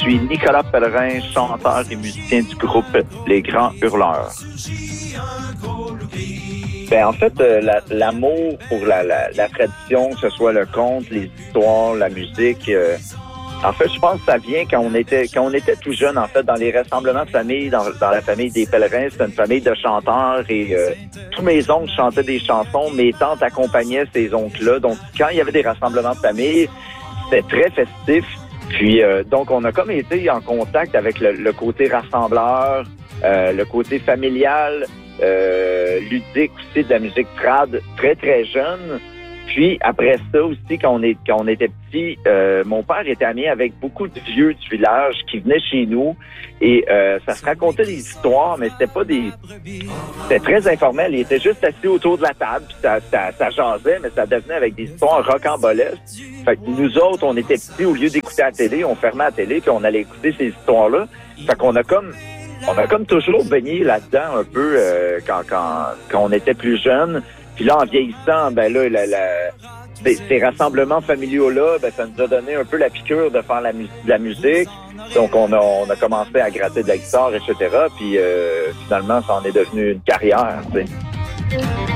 suis Nicolas Pellerin, chanteur et musicien du groupe Les Grands Hurleurs. Ben, en fait, l'amour pour la tradition, que ce soit le conte, les histoires, la musique, en fait, je pense que ça vient quand on était tout jeune, en fait, dans les rassemblements de famille, dans la famille des Pellerins, c'était une famille de chanteurs et tous mes oncles chantaient des chansons, mes tantes accompagnaient ces oncles-là. Donc, quand il y avait des rassemblements de famille, c'était très festif. Puis, donc, on a comme été en contact avec le côté rassembleur, le côté familial, ludique aussi de la musique trad, très, très jeune. Puis, après ça aussi, quand on était petit, mon père était ami avec beaucoup de vieux du village qui venaient chez nous et ça se racontait des histoires, mais c'était très informel. Ils étaient juste assis autour de la table, puis ça jasait, mais ça devenait avec des histoires rocambolesques. Fait que nous autres, on était petits, au lieu d'écouter la télé, on fermait la télé puis on allait écouter ces histoires-là. Fait qu'on a comme toujours baigné là-dedans un peu quand on était plus jeune. Puis là, en vieillissant, ben là, ces rassemblements familiaux-là, ben ça nous a donné un peu la piqûre de faire de la musique. Donc, on a commencé à gratter de la guitare, etc. Puis finalement, ça en est devenu une carrière, tu sais.